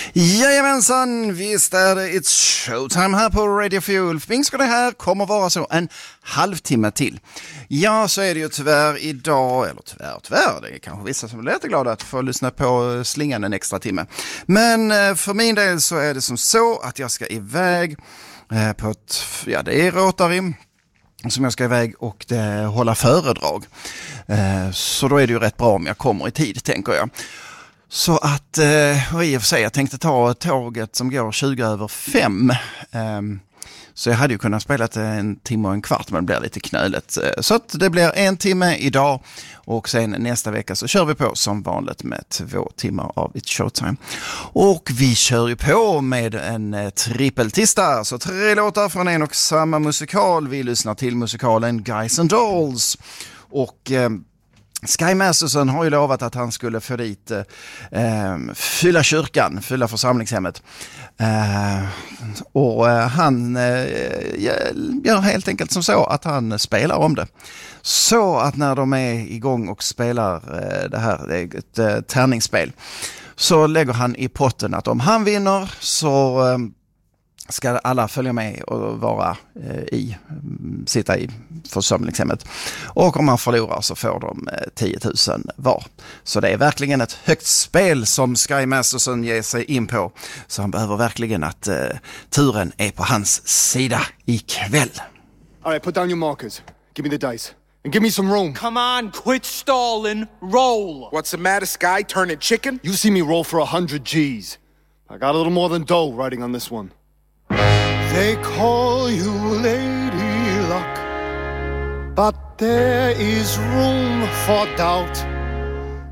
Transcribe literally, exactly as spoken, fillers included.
Jajamensan, visst är det It's Showtime här på Radio Fuel. För ska det här kommer vara så en halvtimme till. Ja, så är det ju tyvärr idag, eller tyvärr, tyvärr, det är kanske vissa som är lite glada att få lyssna på slingan en extra timme. Men för min del så är det som så att jag ska iväg på ett, ja det är Rotary som jag ska iväg och det, hålla föredrag. Så då är det ju rätt bra om jag kommer i tid, tänker jag. Så att, och i och för sig, jag tänkte ta tåget som går tjugo över fem. Så jag hade ju kunnat spela en timme och en kvart, men det blir lite knöligt. Så att det blir en timme idag och sen nästa vecka så kör vi på som vanligt med två timmar av It's Showtime. Och vi kör ju på med en trippeltista, så tre låtar från en och samma musikal. Vi lyssnar till musikalen Guys and Dolls. Och Sky Masterson har ju lovat att han skulle få dit eh, fylla kyrkan, fylla församlingshemmet. Eh, och eh, han eh, gör helt enkelt som så att han spelar om det. Så att när de är igång och spelar eh, det här, det är ett eh, tärningsspel, så lägger han i potten att om han vinner så eh, ska alla följa med och vara eh, i, sitta i församlingshemmet. Och om man förlorar så får de eh, tio tusen var. Så det är verkligen ett högt spel som Sky Masterson ger sig in på. Så han behöver verkligen att eh, turen är på hans sida ikväll. All right, put down your markers. Give me the dice. And give me some room. Come on, quit stalling. Roll. What's the matter, Sky? Turning chicken? You see me roll for a hundred G's. I got a little more than dough riding on this one. They call you Lady Luck, but there is room for doubt.